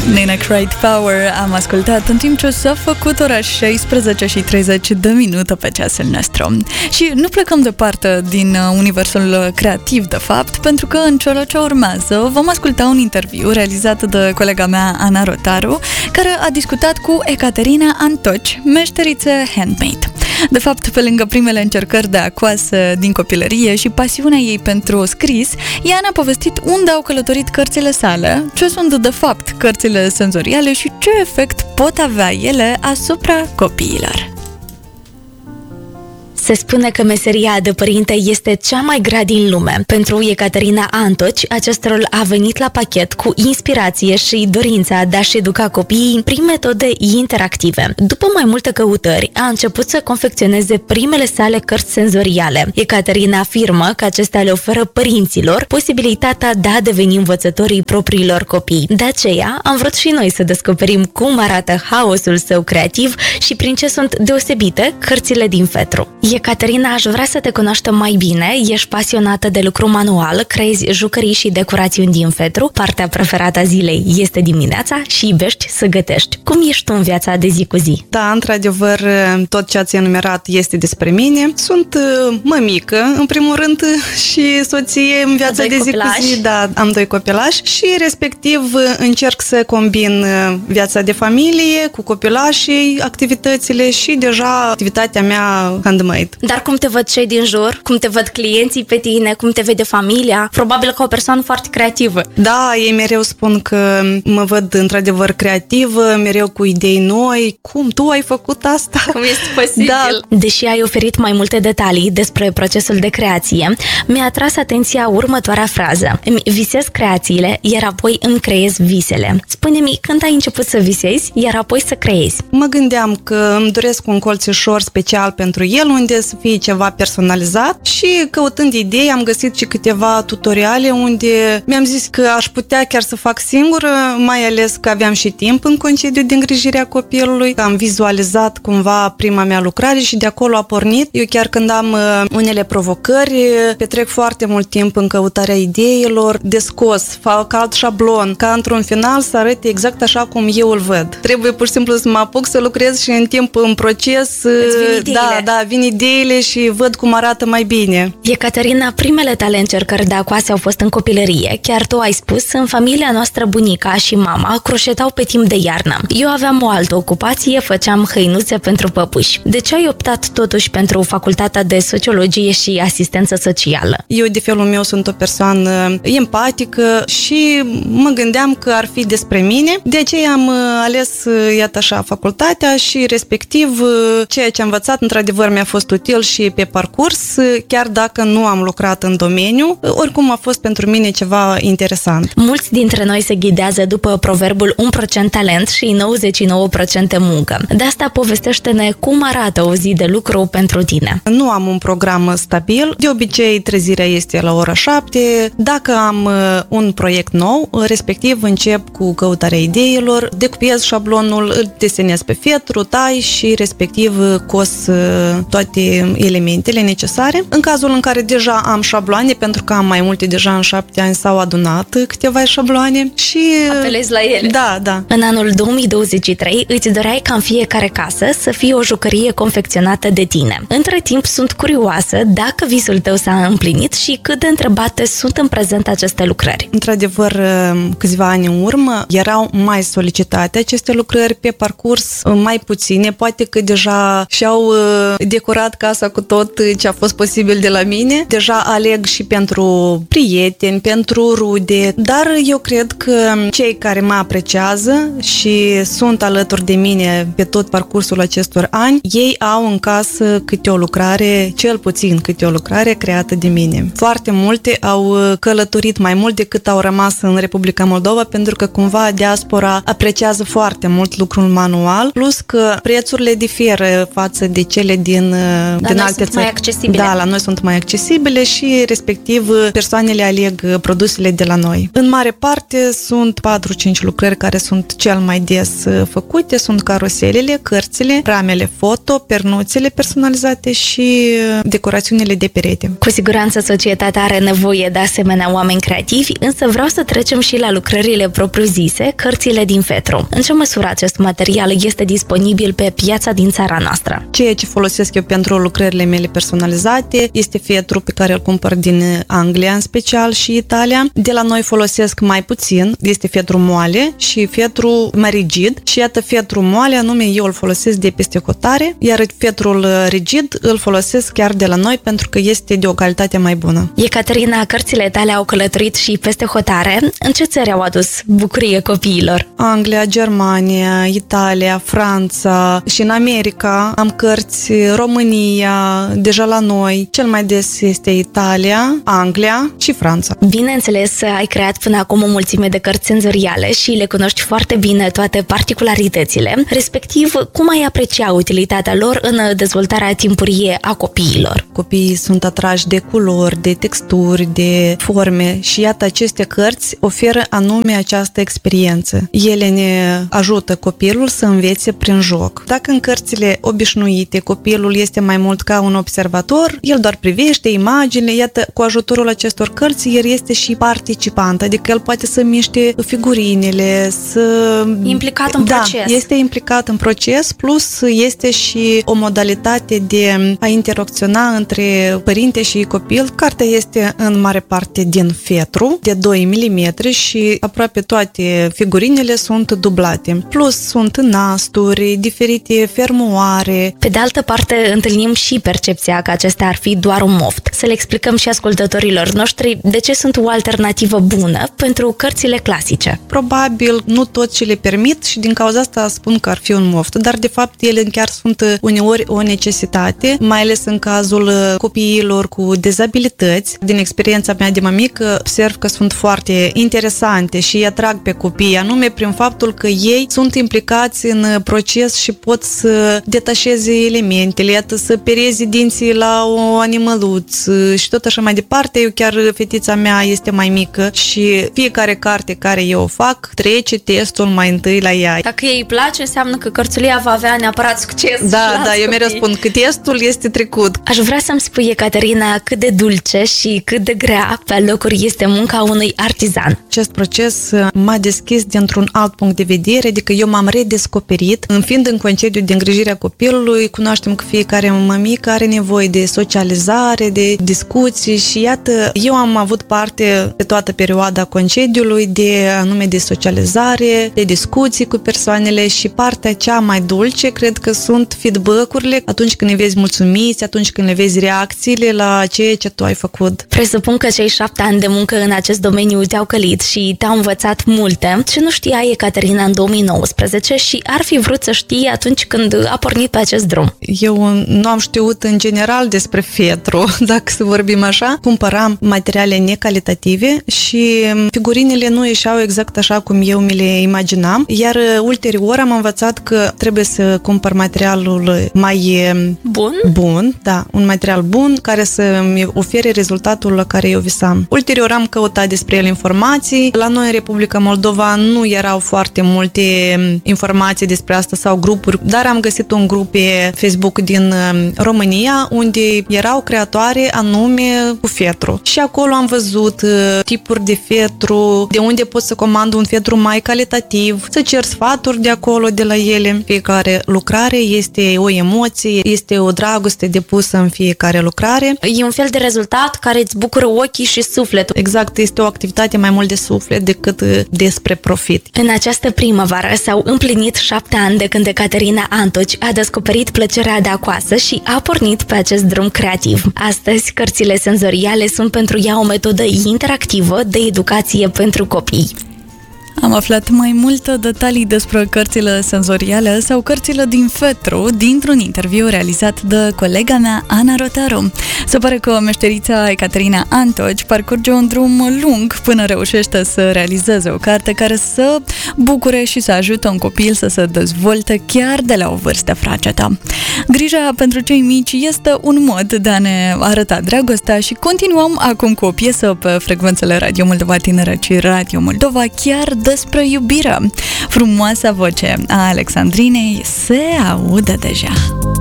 Nina Cried Power am ascultat în timp ce s-a făcut ora 16 și 30 de minute pe ceasul nostru. Și nu plecăm departe din universul creativ, de fapt, pentru că în cele ce urmează vom asculta un interviu realizat de colega mea, Ana Rotaru, care a discutat cu Ecaterina Antoci, meșteriță handmade. De fapt, pe lângă primele încercări de acoasă din copilărie și pasiunea ei pentru scris, ea ne-a povestit unde au călătorit cărțile sale, ce sunt de fapt cărțile senzoriale și ce efect pot avea ele asupra copiilor. Se spune că meseria de părinte este cea mai grea din lume. Pentru Ecaterina Antoci, acest rol a venit la pachet cu inspirație și dorința de a-și educa copiii prin metode interactive. După mai multe căutări, a început să confecționeze primele sale cărți senzoriale. Ecaterina afirmă că acestea le oferă părinților posibilitatea de a deveni învățătorii propriilor copii. De aceea, am vrut și noi să descoperim cum arată haosul său creativ și prin ce sunt deosebite cărțile din fetru. Ecaterina, aș vrea să te cunoaștem mai bine. Ești pasionată de lucru manual, creezi jucării și decorațiuni din fetru. Partea preferată a zilei este dimineața și iubești să gătești. Cum ești tu în viața de zi cu zi? Da, într-adevăr, tot ce ați enumerat este despre mine. Sunt mămică, în primul rând, și soție în viața de zi cu zi. Da, am 2 copilași și respectiv încerc să combin viața de familie cu copilașii, activitățile și deja activitatea mea handmade. Dar cum te văd cei din jur? Cum te văd clienții pe tine? Cum te vede familia? Probabil ca o persoană foarte creativă. Da, ei mereu spun că mă văd într-adevăr creativă, mereu cu idei noi. Cum tu ai făcut asta? Cum este posibil? Da. Deși ai oferit mai multe detalii despre procesul de creație, mi-a atras atenția următoarea frază. Îmi visez creațiile, iar apoi îmi creez visele. Spune-mi, când ai început să visezi, iar apoi să creezi? Mă gândeam că îmi doresc un colțișor special pentru el, unde să fie ceva personalizat și căutând idei am găsit și câteva tutoriale unde mi-am zis că aș putea chiar să fac singură, mai ales că aveam și timp în concediu de îngrijirea copilului. Am vizualizat cumva prima mea lucrare și de acolo a pornit. Eu chiar când am unele provocări, petrec foarte mult timp în căutarea ideilor, de scos, fac alt șablon, ca într-un final să arate exact așa cum eu îl văd. Trebuie pur și simplu să mă apuc să lucrez și în timp, în proces, vin ideile și văd cum arată mai bine. Ecaterina, primele tale încercări de acoase au fost în copilărie. Chiar tu ai spus, în familia noastră bunica și mama croșetau pe timp de iarnă. Eu aveam o altă ocupație, făceam hăinuțe pentru păpuși. De ce ai optat totuși pentru facultatea de sociologie și asistență socială? Eu de felul meu sunt o persoană empatică și mă gândeam că ar fi despre mine. De aceea am ales, iată așa, facultatea și respectiv ceea ce am învățat într-adevăr mi-a fost util și pe parcurs, chiar dacă nu am lucrat în domeniu, oricum a fost pentru mine ceva interesant. Mulți dintre noi se ghidează după proverbul 1% talent și 99% muncă. De asta povestește-ne cum arată o zi de lucru pentru tine. Nu am un program stabil. De obicei, trezirea este la ora 7. Dacă am un proiect nou, respectiv încep cu căutarea ideilor, decupez șablonul, îl desenez pe fetru, tai și respectiv cos toate elementele necesare. În cazul în care deja am șabloane, pentru că am mai multe deja în 7 ani s-au adunat câteva șabloane și... apelezi la ele. Da. În anul 2023 îți doreai ca în fiecare casă să fie o jucărie confecționată de tine. Între timp sunt curioasă dacă visul tău s-a împlinit și cât de întrebate sunt în prezent aceste lucrări. Într-adevăr, câțiva ani în urmă erau mai solicitate aceste lucrări, pe parcurs mai puține, poate că deja și-au decorat casa cu tot ce a fost posibil de la mine. Deja aleg și pentru prieteni, pentru rude, dar eu cred că cei care mă apreciază și sunt alături de mine pe tot parcursul acestor ani, ei au în casă câte o lucrare, cel puțin câte o lucrare creată de mine. Foarte multe au călătorit mai mult decât au rămas în Republica Moldova, pentru că cumva diaspora apreciază foarte mult lucrul manual, plus că prețurile diferă față de cele din din alte țări. Mai accesibile. Da, la noi sunt mai accesibile și respectiv persoanele aleg produsele de la noi. În mare parte sunt 4-5 lucrări care sunt cel mai des făcute, sunt caroselele, cărțile, ramele foto, pernuțele personalizate și decorațiunile de perete. Cu siguranță societatea are nevoie de asemenea oameni creativi, însă vreau să trecem și la lucrările propriu-zise, cărțile din fetru. În ce măsură acest material este disponibil pe piața din țara noastră? Ceea ce folosesc eu pentru lucrările mele personalizate este fetru pe care îl cumpăr din Anglia în special și Italia. De la noi folosesc mai puțin, este fetru moale și fetru mai rigid și iată fetru moale anume eu îl folosesc de peste hotare, iar fetrul rigid îl folosesc chiar de la noi pentru că este de o calitate mai bună. Ecaterina, cărțile tale au călătorit și peste hotare. În ce țări au adus bucurie copiilor? Anglia, Germania, Italia, Franța și în America am cărți, România, deja la noi. Cel mai des este Italia, Anglia și Franța. Bineînțeles, ai creat până acum o mulțime de cărți senzoriale și le cunoști foarte bine toate particularitățile, respectiv cum ai aprecia utilitatea lor în dezvoltarea timpurie a copiilor. Copiii sunt atrași de culori, de texturi, de forme și iată aceste cărți oferă anume această experiență. Ele ne ajută copilul să învețe prin joc. Dacă în cărțile obișnuite copilul este mai mult ca un observator, el doar privește imaginile, iată cu ajutorul acestor cărți el este și participant, adică el poate să miște figurinele, să... Implicat în proces. Da, este implicat în proces, plus este și o modalitate de a interacționa între părinte și copil. Cartea este în mare parte din fetru, de 2 mm și aproape toate figurinele sunt dublate. Plus sunt nasturi, diferite fermoare. Pe de altă parte, întâlnim și percepția că acestea ar fi doar un moft. Să le explicăm și ascultătorilor noștri de ce sunt o alternativă bună pentru cărțile clasice. Probabil nu tot ce le permit și din cauza asta spun că ar fi un moft, dar de fapt ele chiar sunt uneori o necesitate, mai ales în cazul copiilor cu dezabilități. Din experiența mea de mămică, observ că sunt foarte interesante și îi atrag pe copii, anume prin faptul că ei sunt implicați în proces și pot să detașeze elementele, iată, să pereze dinții la o animăluț și tot așa mai departe. Eu chiar, fetița mea este mai mică și fiecare carte care eu o fac trece testul mai întâi la ea. Dacă ei îi place, înseamnă că cărțulia va avea neapărat succes. Da, eu mereu spun că testul este trecut. Aș vrea să-mi spui, Ecaterina, cât de dulce și cât de grea pe locuri este munca unui artizan. Acest proces m-a deschis dintr-un alt punct de vedere, adică eu m-am redescoperit. Fiind în concediu de îngrijire a copilului, cunoaștem că fiecare mămică are nevoie de socializare, de discuții și iată, eu am avut parte pe toată perioada concediului de socializare, de discuții cu persoanele și partea cea mai dulce, cred că sunt feedback-urile atunci când le vezi mulțumiți, atunci când le vezi reacțiile la ceea ce tu ai făcut. Presupun că cei 7 ani de muncă în acest domeniu te-au călit și te-au învățat multe. Ce nu știa Ecaterina în 2019 și ar fi vrut să știe atunci când a pornit pe acest drum? Eu nu am știut în general despre fetru, dacă să vorbim așa. Cumpăram materiale necalitative și figurinele nu ieșeau exact așa cum eu mi le imaginam, iar ulterior am învățat că trebuie să cumpăr materialul mai bun, da, un material bun care să-mi ofere rezultatul la care eu visam. Ulterior am căutat despre el informații. La noi în Republica Moldova nu erau foarte multe informații despre asta sau grupuri, dar am găsit un grup pe Facebook din România unde erau creatoare anume cu fetru. Și acolo am văzut tipuri de fetru, de unde pot să comand un fetru mai calitativ, să cer sfaturi de acolo, de la ele. Fiecare lucrare este o emoție, este o dragoste depusă în fiecare lucrare. E un fel de rezultat care îți bucură ochii și sufletul. Exact, este o activitate mai mult de suflet decât despre profit. În această primăvară s-au împlinit 7 ani de când Ecaterina Antoci a descoperit plăcerea de a coasă și a pornit pe acest drum creativ. Astăzi, cărțile senzoriale sunt pentru ea o metodă interactivă de educație pentru copii. Am aflat mai multe detalii despre cărțile senzoriale sau cărțile din fetru dintr-un interviu realizat de colega mea, Ana Rotaru. Se pare că meșterița Ecaterina Antoci parcurge un drum lung până reușește să realizeze o carte care să bucure și să ajute un copil să se dezvolte chiar de la o vârstă fragedă. Grija pentru cei mici este un mod de a ne arăta dragostea și continuăm acum cu o piesă pe frecvențele Radio Moldova Tineret și Radio Moldova chiar despre iubire. Frumoasa voce a Alexandrinei se aude deja.